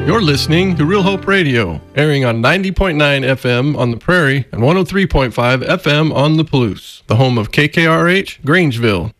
You're listening to Real Hope Radio, airing on 90.9 FM on the Prairie and 103.5 FM on the Palouse, the home of KKRH, Grangeville.